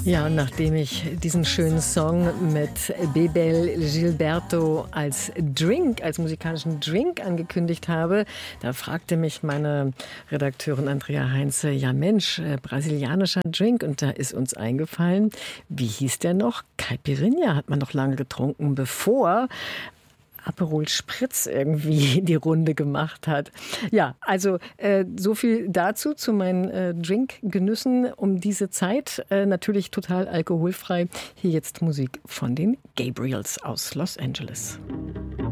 Ja, und nachdem ich diesen schönen Song mit Bebel Gilberto als Drink, als musikalischen Drink angekündigt habe, da fragte mich meine Redakteurin Andrea Heinze, ja Mensch, brasilianischer Drink. Und da ist uns eingefallen, wie hieß der noch? Caipirinha hat man noch lange getrunken, bevor Aperol Spritz irgendwie die Runde gemacht hat. Ja, also so viel dazu, zu meinen Drinkgenüssen um diese Zeit. Natürlich total alkoholfrei. Hier jetzt Musik von den Gabriels aus Los Angeles.